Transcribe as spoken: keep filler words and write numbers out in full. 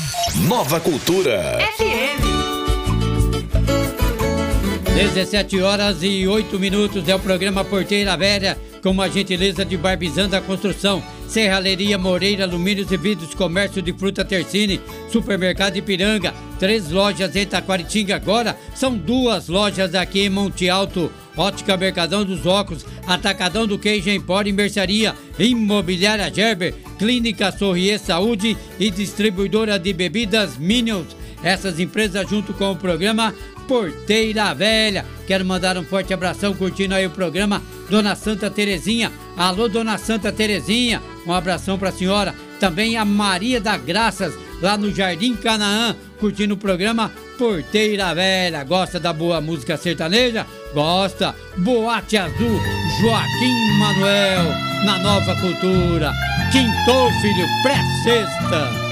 Nova Cultura F M. dezessete horas e oito minutos é o programa Porteira Velha, com a gentileza de Barbizanda Construção, Serralheria Moreira, Alumínios e Vidros, Comércio de Fruta Tercine, Supermercado Ipiranga, três lojas em Taquaritinga agora, são duas lojas aqui em Monte Alto, Ótica Mercadão dos Óculos, Atacadão do Queijo Empório e Mercearia, Imobiliária Gerber, Clínica Sorrier Saúde e Distribuidora de Bebidas Minions. Essas empresas junto com o programa Porteira Velha. Quero mandar um forte abração curtindo aí o programa Dona Santa Terezinha. Alô, Dona Santa Terezinha, um abração pra senhora. Também a Maria da Graças, lá no Jardim Canaã, curtindo o programa Porteira Velha. Gosta da boa música sertaneja? Gosta. Boate Azul, Joaquim Manuel, na Nova Cultura. Quintou, filho, pré-sexta.